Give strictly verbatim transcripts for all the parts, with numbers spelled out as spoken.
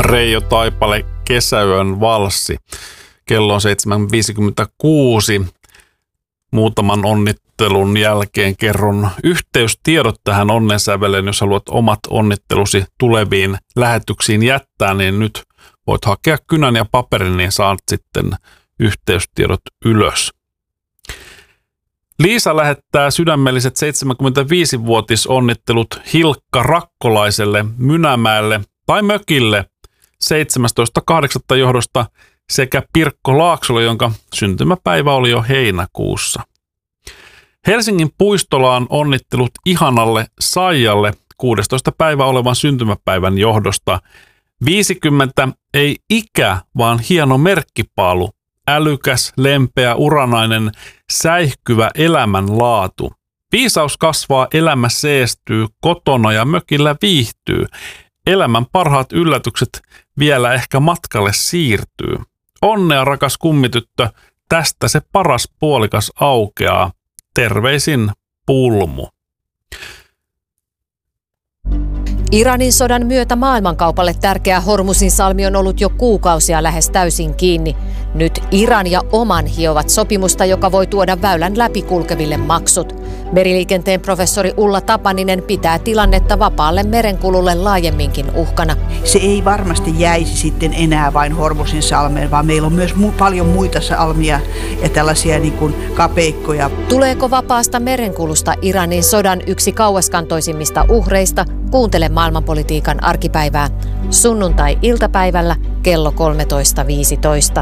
Reijo Taipale, Kesäyön valssi. Kello on seitsemän viisikymmentäkuusi. Muutaman onnittelun jälkeen kerron yhteystiedot tähän onnensäveleen. Jos haluat omat onnittelusi tuleviin lähetyksiin jättää, niin nyt voit hakea kynän ja paperin, niin saat sitten yhteystiedot ylös. Liisa lähettää sydämelliset seitsemänkymmentäviisivuotisonnittelut Hilkka Rakkolaiselle Mynämäelle tai mökille seitsemästoista kahdeksatta johdosta sekä Pirkko Laaksolle, jonka syntymäpäivä oli jo heinäkuussa. Helsingin puistolaan onnittelut ihanalle Saijalle kuudestoista päivä olevan syntymäpäivän johdosta. viisikymmentä ei ikä, vaan hieno merkkipaalu. Älykäs, lempeä, uranainen, säihkyvä elämänlaatu. Viisaus kasvaa, elämä seestyy, kotona ja mökillä viihtyy. Elämän parhaat yllätykset vielä ehkä matkalle siirtyy. Onnea, rakas kummityttö, tästä se paras puolikas aukeaa. Terveisin Pulmu. Iranin sodan myötä maailmankaupalle tärkeä Hormusin salmi on ollut jo kuukausia lähes täysin kiinni. Nyt Iran ja Oman hiovat sopimusta, joka voi tuoda väylän läpikulkeville maksut. Meriliikenteen professori Ulla Tapaninen pitää tilannetta vapaalle merenkululle laajemminkin uhkana. Se ei varmasti jäisi sitten enää vain Hormusin salmeen, vaan meillä on myös mu- paljon muita salmia ja tällaisia niin kuin kapeikkoja. Tuleeko vapaasta merenkulusta Iranin sodan yksi kauaskantoisimmista uhreista? Kuuntele maailmanpolitiikan arkipäivää sunnuntai-iltapäivällä kello kolmetoista viisitoista.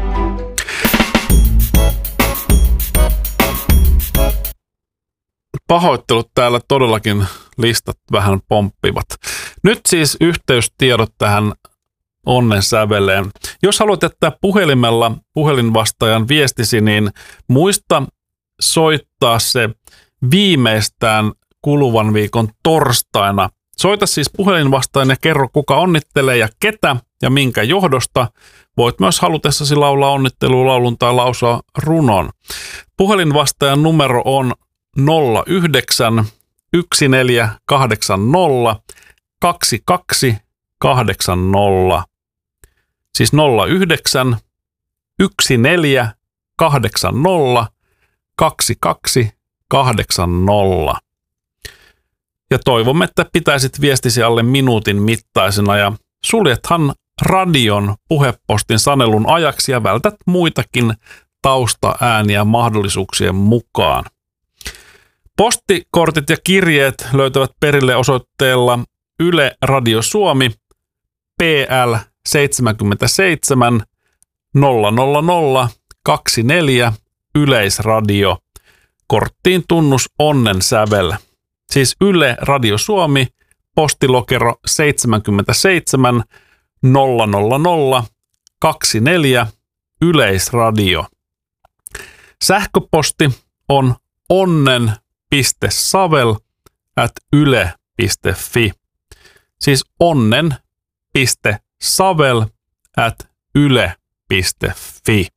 Pahoittelut, täällä todellakin listat vähän pomppivat. Nyt siis yhteystiedot tähän onnen säveleen. Jos haluat jättää puhelimella puhelinvastaajan viestisi, niin muista soittaa se viimeistään kuluvan viikon torstaina. Soita siis puhelinvastaajan ja kerro, kuka onnittelee ja ketä ja minkä johdosta. Voit myös halutessasi laulaa onnittelulaulun tai lausua runon. Puhelinvastaajan numero on nolla yhdeksän yksi neljä kahdeksan nolla kaksi kaksi kahdeksan nolla. Siis nolla yhdeksän yksi neljä kahdeksan nolla kaksi kaksi kahdeksan nolla. Ja toivomme, että pitäisit viestisi alle minuutin mittaisena ja suljethan radion puhepostin sanelun ajaksi ja vältät muitakin taustaääniä mahdollisuuksien mukaan. Postikortit ja kirjeet löytävät perille osoitteella Yle Radio Suomi P L seitsemänkymmentäseitsemän nolla nolla nolla kaksikymmentäneljä Yleisradio. Korttiin tunnus onnen sävel. Siis Yle Radio Suomi, postilokero seitsemänkymmentäseitsemän nolla nolla nolla kaksikymmentäneljä Yleisradio. Sähköposti on onnen piste savel at yle piste fi. Siis onnen piste savel at yle piste fi.